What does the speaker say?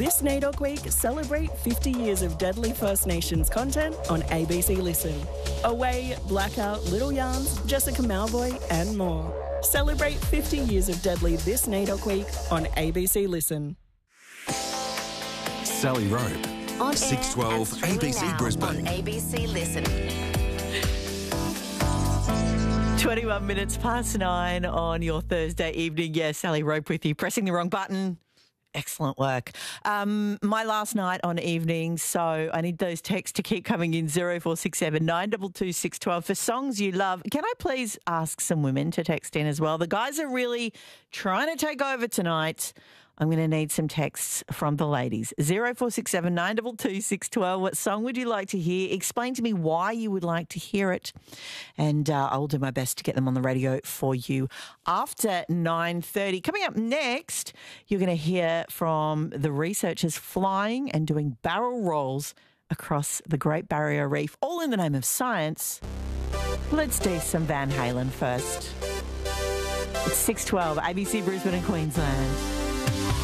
This NAIDOC Week, celebrate 50 years of Deadly First Nations content on ABC Listen. Away, Blackout, Little Yarns, Jessica Malvoy and more. Celebrate 50 years of Deadly this NAIDOC Week on ABC Listen. Sally Rope, On 612 air and ABC streaming now Brisbane. on ABC Listen. 21 minutes past 9 on your Thursday evening. Yes, Sally Rope with you. Pressing the wrong button. Excellent work. My last night on evening, so I need those texts to keep coming in 0467 922 612 for songs you love. Can I please ask some women to text in as well? The guys are really trying to take over tonight. I'm going to need some texts from the ladies. 0467 922 612. What song would you like to hear? Explain to me why you would like to hear it. And I will do my best to get them on the radio for you after 9:30. Coming up next, you're going to hear from the researchers flying and doing barrel rolls across the Great Barrier Reef, all in the name of science. Let's do some Van Halen first. It's 6:12, ABC Brisbane and Queensland.